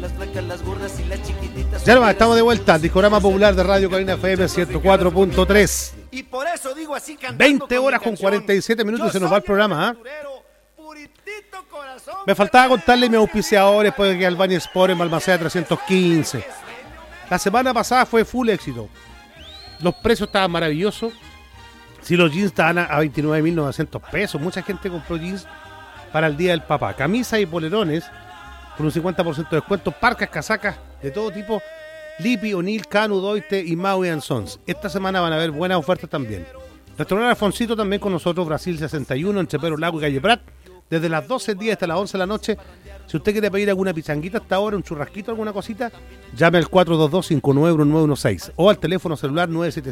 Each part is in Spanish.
Ya nomás, estamos de vuelta al Discorama Popular de Radio Carina FM 104.3. Y por eso digo así, 20 horas con 47 minutos y se nos va el programa. Me faltaba contarle mis auspiciadores, pues que Albania Sport en Balmaceda 315. La semana pasada fue full éxito. Los precios estaban maravillosos. Si los jeans estaban a 29.900 pesos, mucha gente compró jeans para el Día del Papá. Camisas y polerones con un 50% de descuento, parcas, casacas de todo tipo, Lippi, O'Neill, Canu, Doite y Maui & Sons. Esta semana van a haber buenas ofertas también. Restaurante Alfonsito también con nosotros, Brasil 61, entre Perú Lago y Calle Prat, desde las 12 del día hasta las 11 de la noche. Si usted quiere pedir alguna pichanguita hasta ahora, un churrasquito, alguna cosita, llame al 422-591916 o al teléfono celular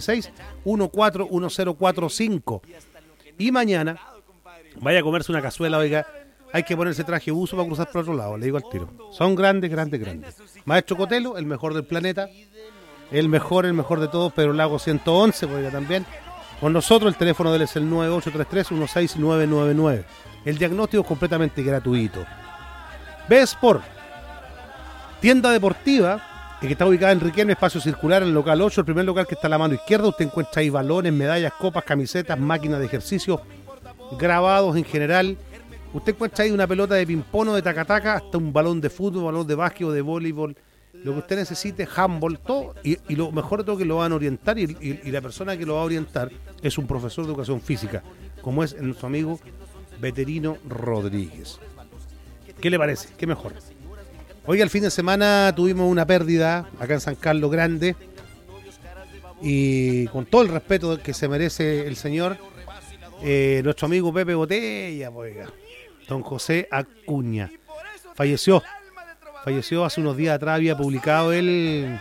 976-141045. Y mañana vaya a comerse una cazuela, oiga, hay que ponerse traje uso para cruzar por otro lado, le digo al tiro. Son grandes, grandes, grandes. Maestro Cotelo, el mejor del planeta, el mejor de todos, pero Lago 111, oiga, también. Con nosotros el teléfono de él es el 9833-16999. El diagnóstico es completamente gratuito. B-Sport, tienda deportiva, que está ubicada en Riquelme, espacio circular, en el local 8, el primer local que está a la mano izquierda. Usted encuentra ahí balones, medallas, copas, camisetas, máquinas de ejercicio, grabados en general. Usted encuentra ahí una pelota de ping-pong o de taca-taca, hasta un balón de fútbol, balón de básquet o de voleibol, lo que usted necesite, handball, todo. Y lo mejor de todo que lo van a orientar, y la persona que lo va a orientar es un profesor de educación física, como es nuestro amigo Veterino Rodríguez. ¿Qué le parece? ¿Qué mejor? Hoy al fin de semana tuvimos una pérdida acá en San Carlos grande, y con todo el respeto que se merece el señor, nuestro amigo Pepe Botella, oiga, don José Acuña, falleció hace unos días atrás. Había publicado él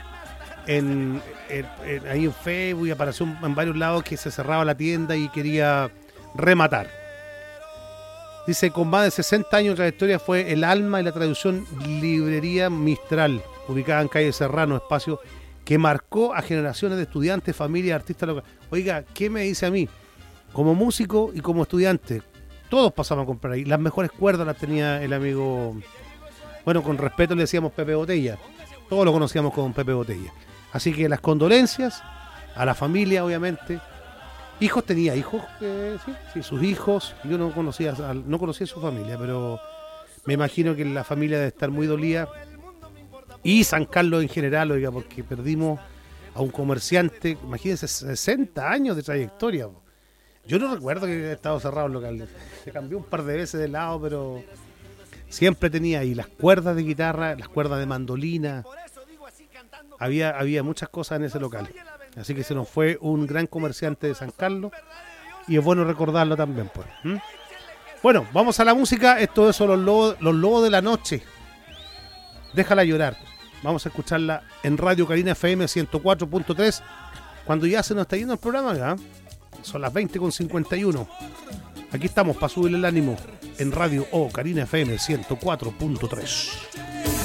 ahí en Facebook, y apareció en varios lados que se cerraba la tienda y quería rematar. Dice, con más de 60 años de trayectoria, fue el alma y la traducción Librería Mistral, ubicada en calle Serrano, espacio que marcó a generaciones de estudiantes, familias, artistas locales. Oiga, ¿qué me dice a mí? Como músico y como estudiante, todos pasamos a comprar ahí. Las mejores cuerdas las tenía el amigo, bueno, con respeto le decíamos Pepe Botella. Todos lo conocíamos como Pepe Botella. Así que las condolencias a la familia, obviamente. Tenía hijos, sí, sus hijos. Yo no conocía a su familia, pero me imagino que la familia debe estar muy dolida. Y San Carlos en general, oiga, porque perdimos a un comerciante, imagínense, 60 años de trayectoria. Yo no recuerdo que haya estado cerrado el local. Se cambió un par de veces de lado, pero siempre tenía ahí las cuerdas de guitarra, las cuerdas de mandolina. Había muchas cosas en ese local. Así que se nos fue un gran comerciante de San Carlos, y es bueno recordarlo también, pues. Bueno, vamos a la música. Esto es los lobos de la noche. Déjala llorar. Vamos a escucharla en Radio Carina FM 104.3, cuando ya se nos está yendo el programa, ¿ya? Son las 20:51. Aquí estamos para subirle el ánimo en Radio Carina FM 104.3.